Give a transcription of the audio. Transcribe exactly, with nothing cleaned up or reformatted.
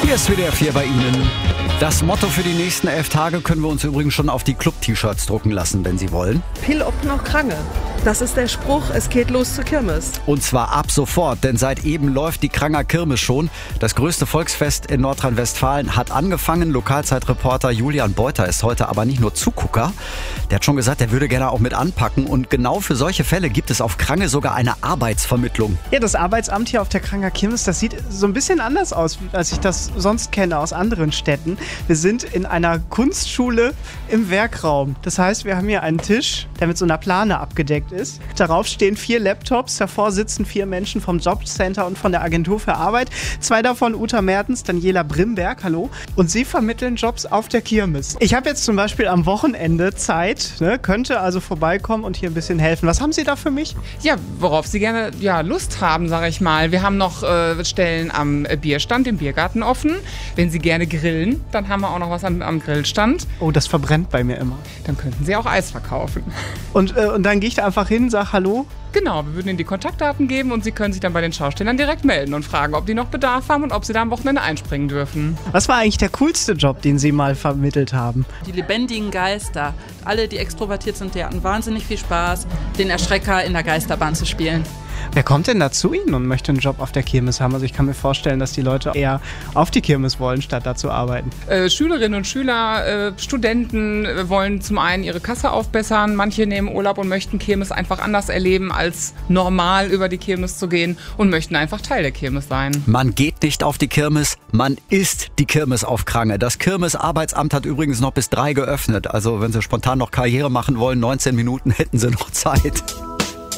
Hier ist W D R vier bei Ihnen. Das Motto für die nächsten elf Tage können wir uns übrigens schon auf die Club-T-Shirts drucken lassen, wenn Sie wollen. Pil ob noch Krange. Das ist der Spruch, es geht los zur Kirmes. Und zwar ab sofort, denn seit eben läuft die Kranger Kirmes schon. Das größte Volksfest in Nordrhein-Westfalen hat angefangen. Lokalzeitreporter Julian Beuter ist heute aber nicht nur Zugucker. Der hat schon gesagt, er würde gerne auch mit anpacken. Und genau für solche Fälle gibt es auf Krange sogar eine Arbeitsvermittlung. Ja, das Arbeitsamt hier auf der Kranger Kirmes, das sieht so ein bisschen anders aus, als ich das sonst kenne aus anderen Städten. Wir sind in einer Kunstschule im Werkraum. Das heißt, wir haben hier einen Tisch, der mit so einer Plane abgedeckt ist. Darauf stehen vier Laptops, davor sitzen vier Menschen vom Jobcenter und von der Agentur für Arbeit. Zwei davon Uta Mertens, Daniela Brimberg, hallo. Und sie vermitteln Jobs auf der Kirmes. Ich habe jetzt zum Beispiel am Wochenende Zeit, ne, könnte also vorbeikommen und hier ein bisschen helfen. Was haben Sie da für mich? Ja, worauf Sie gerne ja, Lust haben, sage ich mal. Wir haben noch äh, Stellen am Bierstand, im Biergarten offen. Wenn Sie gerne grillen, dann haben wir auch noch was am, am Grillstand. Oh, das verbrennt bei mir immer. Dann könnten Sie auch Eis verkaufen. Und, äh, und dann gehe ich da einfach hin, sag Hallo. Genau, wir würden Ihnen die Kontaktdaten geben und Sie können sich dann bei den Schaustellern direkt melden und fragen, ob die noch Bedarf haben und ob Sie da am Wochenende einspringen dürfen. Was war eigentlich der coolste Job, den Sie mal vermittelt haben? Die lebendigen Geister. Alle, die extrovertiert sind, die hatten wahnsinnig viel Spaß, den Erschrecker in der Geisterbahn zu spielen. Wer kommt denn da zu Ihnen und möchte einen Job auf der Kirmes haben? Also ich kann mir vorstellen, dass die Leute eher auf die Kirmes wollen, statt da zu arbeiten. Äh, Schülerinnen und Schüler, äh, Studenten äh, wollen zum einen ihre Kasse aufbessern. Manche nehmen Urlaub und möchten Kirmes einfach anders erleben, als normal über die Kirmes zu gehen und möchten einfach Teil der Kirmes sein. Man geht nicht auf die Kirmes, man ist die Kirmes auf Krange. Das Kirmes-Arbeitsamt hat übrigens noch bis drei geöffnet. Also wenn Sie spontan noch Karriere machen wollen, neunzehn Minuten hätten Sie noch Zeit.